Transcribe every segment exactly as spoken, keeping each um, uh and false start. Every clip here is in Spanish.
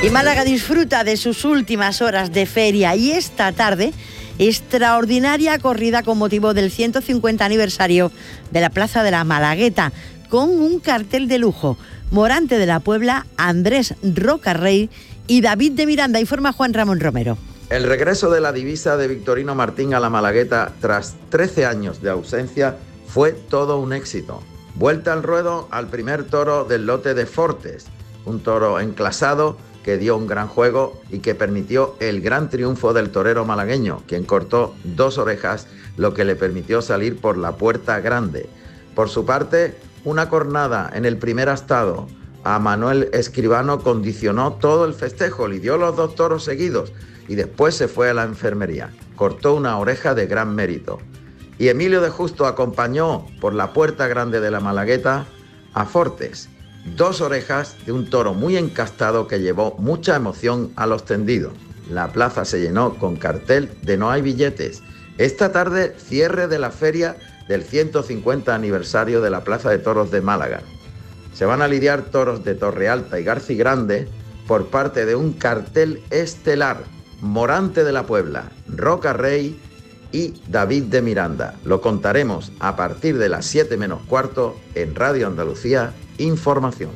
Y Málaga disfruta de sus últimas horas de feria y esta tarde, extraordinaria corrida con motivo del ciento cincuenta aniversario de la Plaza de la Malagueta, con un cartel de lujo. Morante de la Puebla, Andrés Rocarrey y David de Miranda, informa Juan Ramón Romero. El regreso de la divisa de Victorino Martín a la Malagueta tras trece años de ausencia fue todo un éxito. Vuelta al ruedo al primer toro del lote de Fortes, un toro enclasado que dio un gran juego y que permitió el gran triunfo del torero malagueño, quien cortó dos orejas, lo que le permitió salir por la puerta grande. Por su parte, una cornada en el primer astado a Manuel Escribano condicionó todo el festejo, lidió los dos toros seguidos y después se fue a la enfermería. Cortó una oreja de gran mérito. Y Emilio de Justo acompañó por la puerta grande de la Malagueta a Fortes, dos orejas de un toro muy encastado que llevó mucha emoción a los tendidos. La plaza se llenó con cartel de no hay billetes. Esta tarde, cierre de la feria del ciento cincuenta aniversario de la Plaza de Toros de Málaga. Se van a lidiar toros de Torrealta y Garci Grande por parte de un cartel estelar: Morante de la Puebla, Rocarrey y David de Miranda. Lo contaremos a partir de las siete menos cuarto en Radio Andalucía Información.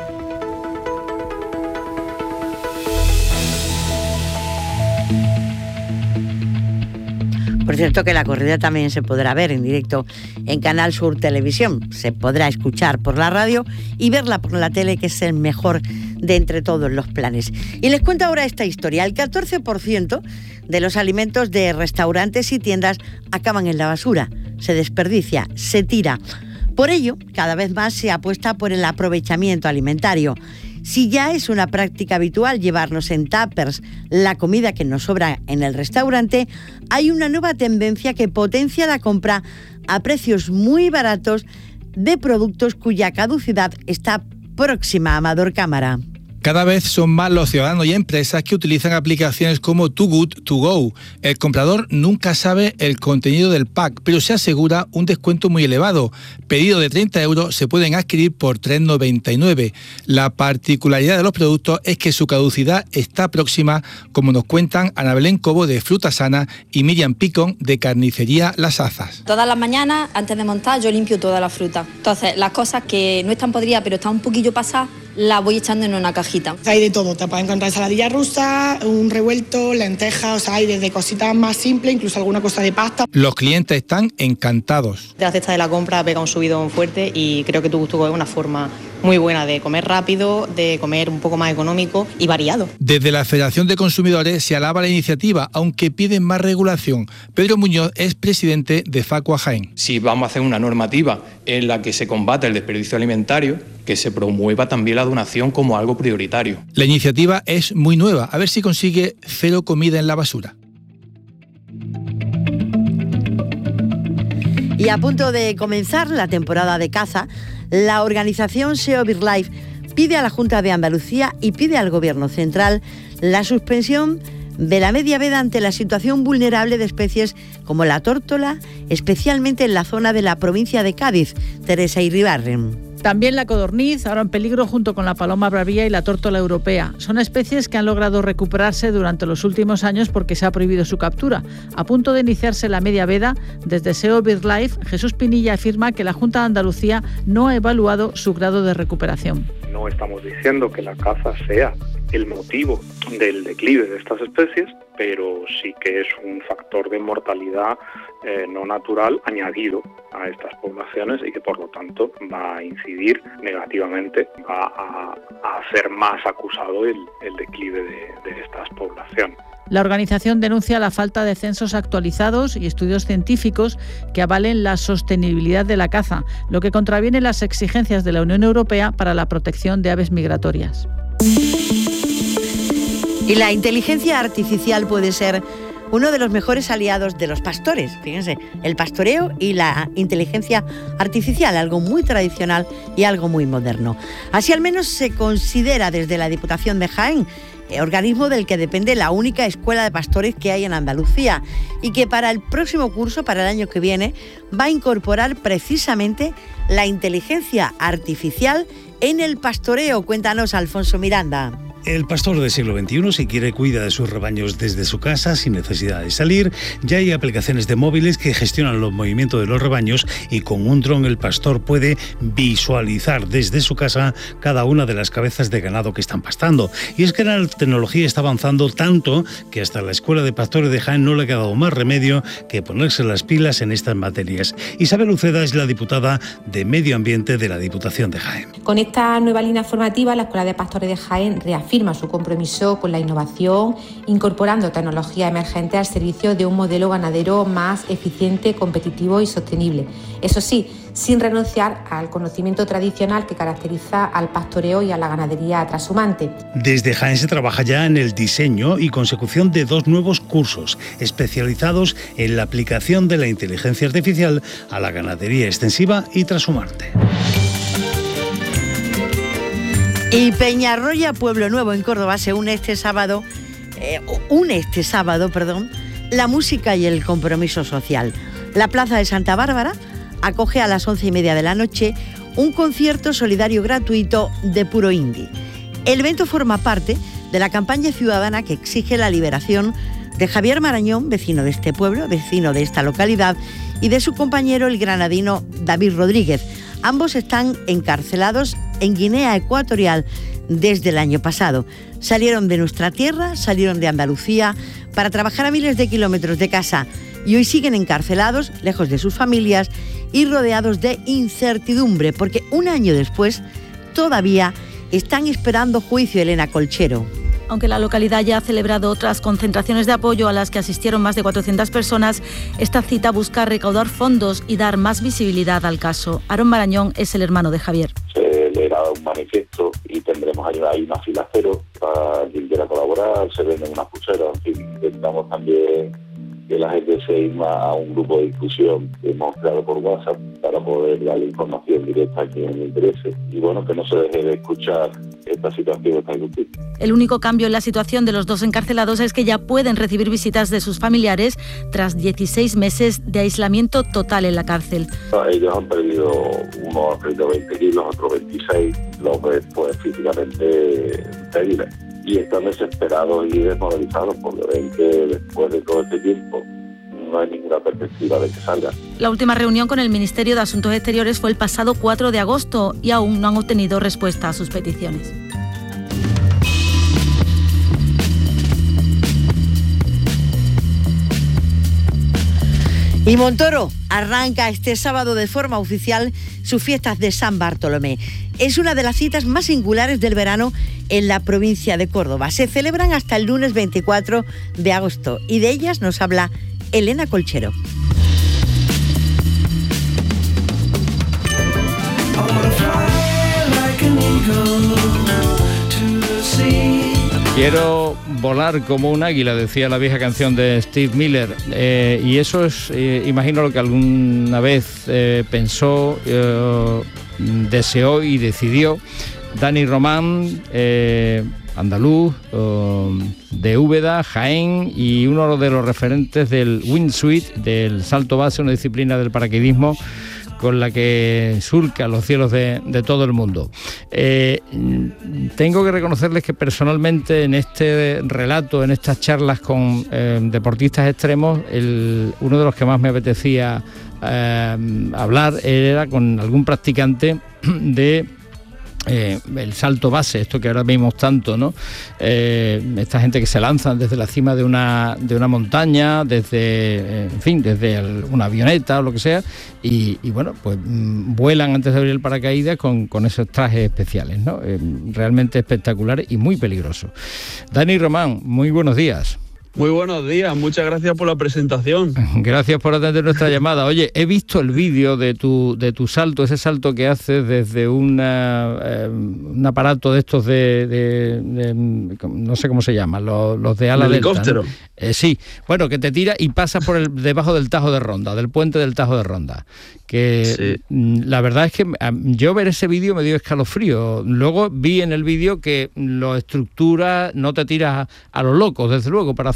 Por cierto, que la corrida también se podrá ver en directo en Canal Sur Televisión. Se podrá escuchar por la radio y verla por la tele, que es el mejor de entre todos los planes. Y les cuento ahora esta historia. El catorce por ciento de los alimentos de restaurantes y tiendas acaban en la basura. Se desperdicia, se tira. Por ello, cada vez más se apuesta por el aprovechamiento alimentario. Si ya es una práctica habitual llevarnos en tuppers la comida que nos sobra en el restaurante, hay una nueva tendencia que potencia la compra a precios muy baratos de productos cuya caducidad está próxima. Amador Cámara. Cada vez son más los ciudadanos y empresas que utilizan aplicaciones como Too Good To Go. El comprador nunca sabe el contenido del pack, pero se asegura un descuento muy elevado. Pedido de treinta euros se pueden adquirir por tres noventa y nueve. La particularidad de los productos es que su caducidad está próxima, como nos cuentan Ana Belén Cobo de Fruta Sana y Miriam Picón de Carnicería Las Azas. Todas las mañanas, antes de montar, yo limpio toda la fruta. Entonces, las cosas que no están podridas, pero están un poquillo pasadas, la voy echando en una cajita. Hay de todo, te puedes encontrar ensaladilla rusa, un revuelto, lentejas, o sea, hay desde cositas más simples, incluso alguna cosa de pasta. Los clientes están encantados. La cesta de la compra pega un subidón fuerte y creo que Too Good To Go es una forma muy buena de comer rápido, de comer un poco más económico y variado. Desde la Federación de Consumidores se alaba la iniciativa, aunque piden más regulación. Pedro Muñoz es presidente de Facua Jaén. Si vamos a hacer una normativa en la que se combate el desperdicio alimentario, que se promueva también la donación como algo prioritario. La iniciativa es muy nueva, a ver si consigue cero comida en la basura. Y a punto de comenzar la temporada de caza, la organización S E O BirdLife pide a la Junta de Andalucía y pide al Gobierno central la suspensión de la media veda ante la situación vulnerable de especies como la tórtola, especialmente en la zona de la provincia de Cádiz. Teresa Iribarren. También la codorniz, ahora en peligro junto con la paloma bravía y la tórtola europea. Son especies que han logrado recuperarse durante los últimos años porque se ha prohibido su captura. A punto de iniciarse la media veda, desde S E O BirdLife, Jesús Pinilla afirma que la Junta de Andalucía no ha evaluado su grado de recuperación. No estamos diciendo que la caza sea el motivo del declive de estas especies, pero sí que es un factor de mortalidad eh, no natural añadido a estas poblaciones y que por lo tanto va a incidir negativamente, va a, a hacer más acusado el, el declive de, de estas poblaciones. La organización denuncia la falta de censos actualizados y estudios científicos que avalen la sostenibilidad de la caza, lo que contraviene las exigencias de la Unión Europea para la protección de aves migratorias. Y la inteligencia artificial puede ser uno de los mejores aliados de los pastores. Fíjense, el pastoreo y la inteligencia artificial, algo muy tradicional y algo muy moderno. Así al menos se considera desde la Diputación de Jaén, organismo del que depende la única escuela de pastores que hay en Andalucía y que para el próximo curso, para el año que viene, va a incorporar precisamente la inteligencia artificial en el pastoreo. Cuéntanos, Alfonso Miranda. El pastor del siglo veintiuno, si quiere, cuida de sus rebaños desde su casa sin necesidad de salir. Ya hay aplicaciones de móviles que gestionan los movimientos de los rebaños y con un dron el pastor puede visualizar desde su casa cada una de las cabezas de ganado que están pastando. Y es que la tecnología está avanzando tanto que hasta la Escuela de Pastores de Jaén no le ha quedado más remedio que ponerse las pilas en estas materias. Isabel Uceda es la diputada de Medio Ambiente de la Diputación de Jaén. Con esta nueva línea formativa, la Escuela de Pastores de Jaén reafirma su compromiso con la innovación, incorporando tecnología emergente al servicio de un modelo ganadero más eficiente, competitivo y sostenible. Eso sí, sin renunciar al conocimiento tradicional que caracteriza al pastoreo y a la ganadería trashumante. Desde Jaén se trabaja ya en el diseño y consecución de dos nuevos cursos especializados en la aplicación de la inteligencia artificial a la ganadería extensiva y trashumante. Y Peñarroya, Pueblo Nuevo, en Córdoba, se une este sábado, eh, une este sábado, perdón, la música y el compromiso social. La Plaza de Santa Bárbara acoge a las once y media de la noche un concierto solidario gratuito de puro indie. El evento forma parte de la campaña ciudadana que exige la liberación de Javier Marañón, vecino de este pueblo, vecino de esta localidad, y de su compañero, el granadino David Rodríguez. Ambos están encarcelados en Guinea Ecuatorial desde el año pasado. Salieron de nuestra tierra, salieron de Andalucía para trabajar a miles de kilómetros de casa y hoy siguen encarcelados, lejos de sus familias y rodeados de incertidumbre, porque un año después todavía están esperando juicio. Elena Colchero. Aunque la localidad ya ha celebrado otras concentraciones de apoyo a las que asistieron más de cuatrocientas personas, esta cita busca recaudar fondos y dar más visibilidad al caso. Aarón Marañón es el hermano de Javier. Se leerá un manifiesto y tendremos ahí una fila cero para quien quiera colaborar, se venden unas pulseras, en fin, intentamos también que la gente se inma a un grupo de difusión que hemos creado por WhatsApp para poder dar información directa a quien le interese y bueno, que no se deje de escuchar esta situación tan injusta. El único cambio en la situación de los dos encarcelados es que ya pueden recibir visitas de sus familiares tras dieciséis meses de aislamiento total en la cárcel. Ellos han perdido, uno ha perdido veinte kilos, otro veintiséis, los ves pues físicamente débiles. Y están desesperados y desmoralizados porque ven que después de todo este tiempo no hay ninguna perspectiva de que salgan. La última reunión con el Ministerio de Asuntos Exteriores fue el pasado cuatro de agosto y aún no han obtenido respuesta a sus peticiones. Y Montoro arranca este sábado de forma oficial sus fiestas de San Bartolomé. Es una de las citas más singulares del verano en la provincia de Córdoba. Se celebran hasta el lunes veinticuatro de agosto y de ellas nos habla Elena Colchero. Quiero volar como un águila, decía la vieja canción de Steve Miller, eh, y eso es, eh, imagino, lo que alguna vez eh, pensó, eh, deseó y decidió Dani Román, eh, andaluz, eh, de Úbeda, Jaén, y uno de los referentes del wingsuit, del salto base, una disciplina del paracaidismo con la que surca los cielos de, de todo el mundo. Eh, tengo que reconocerles que personalmente en este relato, en estas charlas con eh, deportistas extremos, el, uno de los que más me apetecía eh, hablar era con algún practicante de Eh, el salto base, esto que ahora vemos tanto, ¿no? Eh, esta gente que se lanzan desde la cima de una de una montaña, desde, eh, en fin, desde el, una avioneta o lo que sea, y, y bueno, pues mmm, vuelan antes de abrir el paracaídas con, con esos trajes especiales, ¿no? Eh, realmente espectaculares y muy peligrosos. Dani Román, muy buenos días. Muy buenos días, muchas gracias por la presentación. Gracias por atender nuestra llamada. Oye, he visto el vídeo de tu de tu salto, ese salto que haces desde una, eh, un aparato de estos de, de, de, no sé cómo se llaman, los, los de ala delta, helicóptero. ¿no? Eh, sí, bueno, que te tira y pasas por el debajo del Tajo de Ronda, del puente del Tajo de Ronda. Que sí. La verdad es que yo ver ese vídeo me dio escalofrío. Luego vi en el vídeo que lo estructura, no te tiras a, a lo loco, desde luego, para hacer.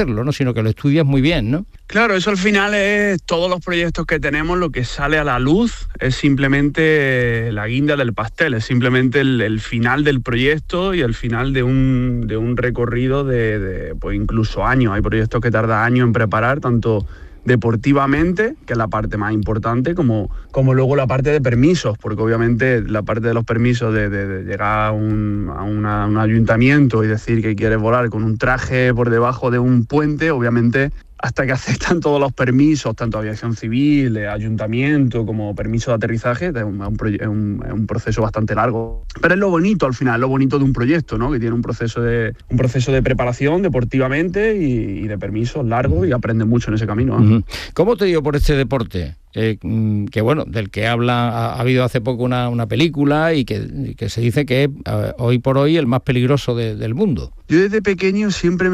hacerlo, ¿no? Sino que lo estudias muy bien, ¿no? Claro, eso al final es todos los proyectos que tenemos, lo que sale a la luz es simplemente la guinda del pastel, es simplemente el, el final del proyecto y el final de un, de un recorrido de, de pues incluso años. Hay proyectos que tardan años en preparar, tanto deportivamente, que es la parte más importante, como, como luego la parte de permisos, porque obviamente la parte de los permisos de, de, de llegar a, un, a una, un ayuntamiento y decir que quieres volar con un traje por debajo de un puente, obviamente hasta que aceptan todos los permisos, tanto aviación civil, ayuntamiento, como permiso de aterrizaje, es un, un, un, un proceso bastante largo. Pero es lo bonito al final, lo bonito de un proyecto, ¿no? Que tiene un proceso de, un proceso de preparación deportivamente y, y de permisos largos, y aprende mucho en ese camino, ¿no? Uh-huh. ¿Cómo te dio por este deporte? Eh, que bueno, del que habla, ha, ha habido hace poco una, una película y que, que se dice que es eh, hoy por hoy el más peligroso de, del mundo. Yo desde pequeño siempre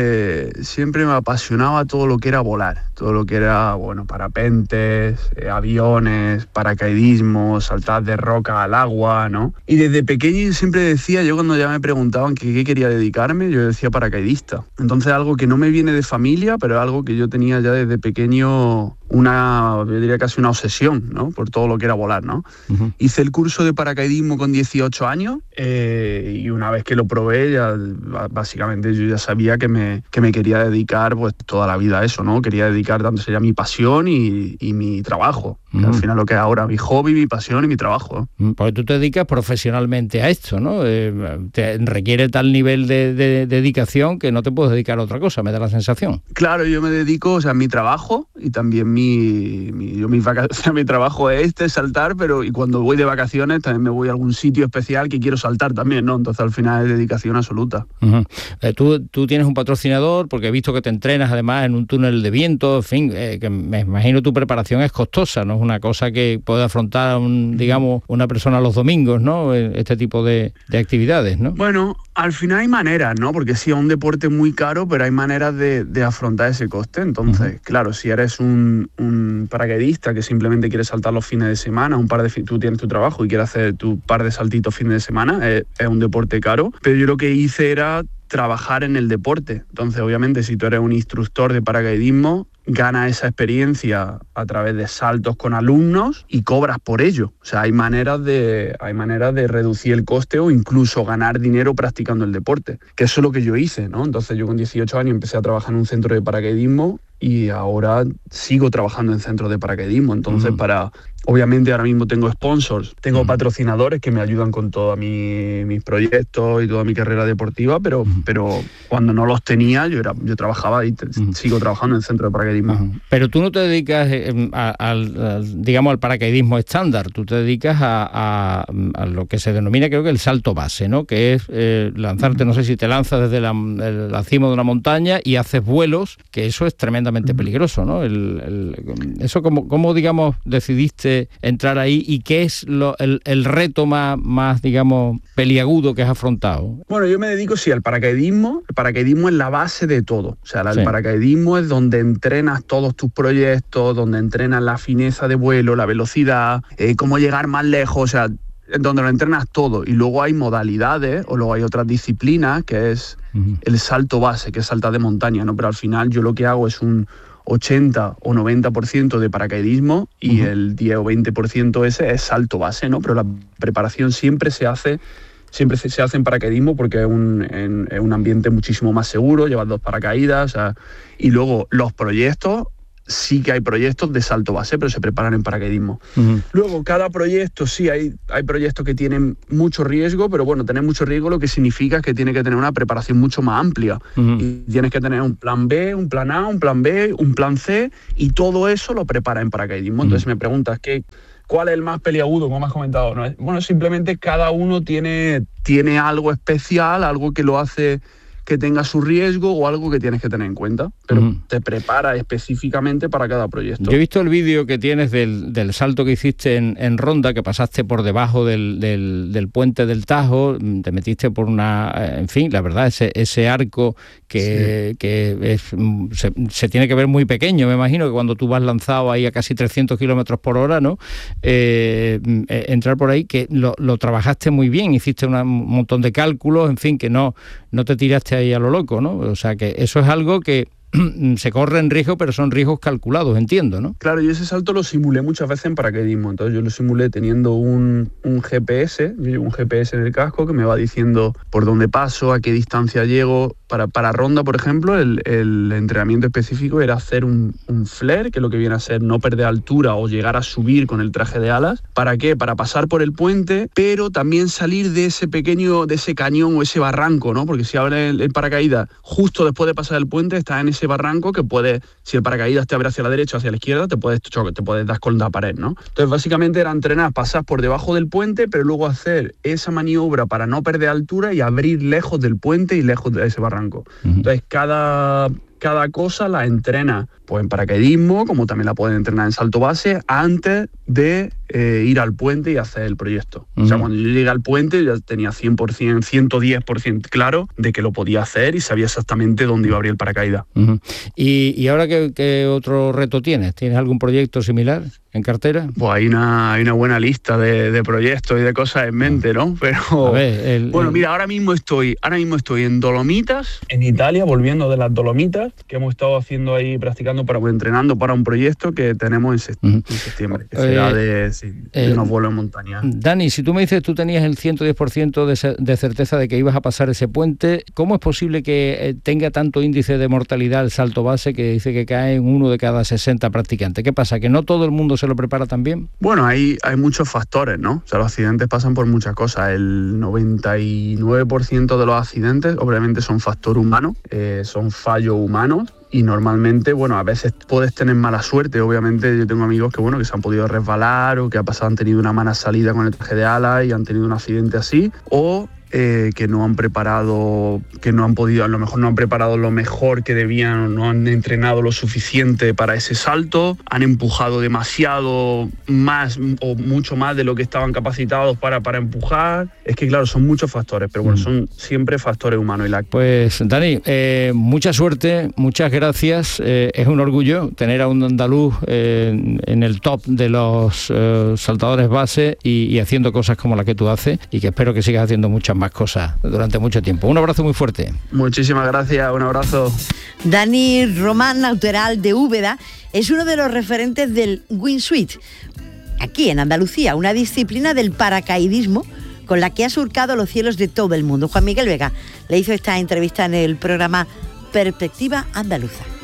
me siempre me apasionaba todo lo que era volar, todo lo que era, bueno, parapentes, eh, aviones, paracaidismo, saltar de roca al agua, ¿no? Y desde pequeño siempre decía, yo cuando ya me preguntaban que qué quería dedicarme, yo decía paracaidista. Entonces algo que no me viene de familia, pero algo que yo tenía ya desde pequeño, una, yo diría casi una obsesión, ¿no? Por todo lo que era volar, ¿no? Uh-huh. Hice el curso de paracaidismo con dieciocho años eh, y una vez que lo probé, ya básicamente yo ya sabía que me, que me quería dedicar pues toda la vida a eso, ¿no? Quería dedicar tanto sería mi pasión y, y mi trabajo. Uh-huh. Al final lo que es ahora mi hobby, mi pasión y mi trabajo. Porque tú te dedicas profesionalmente a esto, ¿no? Eh, te requiere tal nivel de, de, de dedicación que no te puedes dedicar a otra cosa, me da la sensación. Claro, yo me dedico, o sea, a mi trabajo y también mi, mi, yo mis vacaciones, mi trabajo es este, saltar, pero y cuando voy de vacaciones también me voy a algún sitio especial que quiero saltar también, ¿no? Entonces al final es dedicación absoluta. Uh-huh. Eh, tú, tú tienes un patrocinador porque he visto que te entrenas además en un túnel de viento, en fin, eh, que me imagino tu preparación es costosa, no es una cosa que puede afrontar, un, digamos, una persona los domingos, ¿no? Este tipo de, de actividades, ¿no? Bueno, al final hay maneras, ¿no? Porque sí, es un deporte muy caro, pero hay maneras de, de afrontar ese coste. Entonces, uh-huh. claro, si eres un, un paracaidista que simplemente quiere saltar los fines de semana, un par de tú tienes tu trabajo y quieres hacer tu par de saltitos fines de semana, es, es un deporte caro. Pero yo lo que hice era trabajar en el deporte. Entonces, obviamente, si tú eres un instructor de paracaidismo, ganas esa experiencia a través de saltos con alumnos y cobras por ello. O sea, hay maneras de, hay maneras de reducir el coste o incluso ganar dinero practicando el deporte, que eso es lo que yo hice, ¿no? Entonces yo con dieciocho años empecé a trabajar en un centro de paracaidismo y ahora sigo trabajando en centros de paracaidismo. Entonces, uh-huh. para... Obviamente ahora mismo tengo sponsors, tengo uh-huh. patrocinadores que me ayudan con todos mi, mis proyectos y toda mi carrera deportiva, pero, uh-huh. pero cuando no los tenía yo era yo trabajaba y te, uh-huh. sigo trabajando en centro de paracaidismo. Uh-huh. Pero tú no te dedicas eh, a, a, a, digamos, al paracaidismo estándar, tú te dedicas a, a, a lo que se denomina, creo que el salto base, ¿no? Que es eh, lanzarte, no sé si te lanzas desde la, el, la cima de una montaña y haces vuelos, que eso es tremendamente uh-huh. peligroso, ¿no? El, el, eso, ¿cómo, cómo, digamos, decidiste entrar ahí y qué es lo, el, el reto más, más, digamos, peliagudo que has afrontado? Bueno, yo me dedico, sí, al paracaidismo. El paracaidismo es la base de todo. O sea, el sí. paracaidismo es donde entrenas todos tus proyectos, donde entrenas la fineza de vuelo, la velocidad, eh, cómo llegar más lejos, o sea, donde lo entrenas todo. Y luego hay modalidades, o luego hay otras disciplinas, que es uh-huh. el salto base, que es saltar de montaña, ¿no? Pero al final yo lo que hago es un ochenta o noventa por ciento de paracaidismo y uh-huh. el diez o veinte por ciento ese es salto base, ¿no? Pero la preparación siempre se hace siempre se hace en paracaidismo porque es un, en, en un ambiente muchísimo más seguro, llevas dos paracaídas, o sea, y luego los proyectos, sí que hay proyectos de salto base, pero se preparan en paracaidismo. Uh-huh. Luego, cada proyecto, sí, hay, hay proyectos que tienen mucho riesgo, pero bueno, tener mucho riesgo lo que significa es que tiene que tener una preparación mucho más amplia. Uh-huh. Y tienes que tener un plan B, un plan A, un plan B, un plan C, y todo eso lo prepara en paracaidismo. Uh-huh. Entonces me preguntas, ¿qué, ¿cuál es el más peliagudo, como has comentado? ¿No? Bueno, simplemente cada uno tiene, tiene algo especial, algo que lo hace que tenga su riesgo o algo que tienes que tener en cuenta, pero uh-huh. te prepara específicamente para cada proyecto. Yo he visto el vídeo que tienes del, del salto que hiciste en, en Ronda, que pasaste por debajo del, del, del puente del Tajo, te metiste por una... En fin, la verdad, ese, ese arco que, sí. que es, se, se tiene que ver muy pequeño, me imagino, que cuando tú vas lanzado ahí a casi trescientos kilómetros por hora, ¿no? Eh, entrar por ahí, que lo, lo trabajaste muy bien, hiciste una, un montón de cálculos, en fin, que no, no te tiraste ahí a lo loco, ¿no? O sea, que eso es algo que se corren riesgos, pero son riesgos calculados, entiendo, ¿no? Claro, yo ese salto lo simulé muchas veces en paracaidismo. Entonces yo lo simulé teniendo un, un G P S, yo llevo un G P S en el casco que me va diciendo por dónde paso, a qué distancia llego. Para, para ronda, por ejemplo, el, el entrenamiento específico era hacer un, un flare, que es lo que viene a ser no perder altura o llegar a subir con el traje de alas. ¿Para qué? Para pasar por el puente, pero también salir de ese pequeño, de ese cañón o ese barranco, ¿no? Porque si abre el, el paracaídas justo después de pasar el puente, estás en ese barranco que puede, si el paracaídas te abre hacia la derecha o hacia la izquierda, te puedes chocar, te puedes dar con la pared, ¿no? Entonces, básicamente era entrenar, pasar por debajo del puente, pero luego hacer esa maniobra para no perder altura y abrir lejos del puente y lejos de ese barranco. Entonces, cada, cada cosa la entrena pues en paracaidismo, como también la pueden entrenar en salto base, antes de eh, ir al puente y hacer el proyecto. Uh-huh. O sea, cuando yo llegué al puente ya tenía cien por ciento, ciento diez por ciento claro de que lo podía hacer y sabía exactamente dónde iba a abrir el paracaídas. Uh-huh. ¿Y, y ahora qué, qué otro reto tienes? ¿Tienes algún proyecto similar en cartera? Pues hay una, hay una buena lista de, de proyectos y de cosas en mente, ¿no? Pero, a ver, el, bueno, el... mira, ahora mismo estoy, ahora mismo estoy en Dolomitas, en Italia, volviendo de las Dolomitas, que hemos estado haciendo ahí, practicando, para, entrenando para un proyecto que tenemos en septiembre, uh-huh. en septiembre que será eh, de, sí, de eh, unos vuelos en montaña. Dani, si tú me dices tú tenías el ciento diez por ciento de, de certeza de que ibas a pasar ese puente, ¿cómo es posible que tenga tanto índice de mortalidad el salto base, que dice que cae en uno de cada sesenta practicantes? ¿Qué pasa? ¿Que no todo el mundo se lo prepara tan bien? Bueno, hay, hay muchos factores, ¿no? O sea, los accidentes pasan por muchas cosas. El noventa y nueve por ciento de los accidentes obviamente son factor humano, eh, son fallos humanos. Y normalmente, bueno, a veces puedes tener mala suerte. Obviamente yo tengo amigos que, bueno, que se han podido resbalar o que ha pasado, han tenido una mala salida con el traje de alas y han tenido un accidente así. O eh, que no han preparado, que no han podido, a lo mejor no han preparado lo mejor que debían, o no han entrenado lo suficiente para ese salto, han empujado demasiado más o mucho más de lo que estaban capacitados para, para empujar. Es que claro, son muchos factores, pero bueno, son siempre factores humanos. Y la... Pues Dani, eh, mucha suerte, muchas gracias. Eh, es un orgullo tener a un andaluz eh, en el top de los eh, saltadores base y, y haciendo cosas como la que tú haces, y que espero que sigas haciendo muchas más cosas durante mucho tiempo. Un abrazo muy fuerte. Muchísimas gracias, un abrazo. Dani Román, natural de Úbeda, es uno de los referentes del wingsuit aquí en Andalucía, una disciplina del paracaidismo con la que ha surcado los cielos de todo el mundo. Juan Miguel Vega le hizo esta entrevista en el programa Perspectiva Andaluza.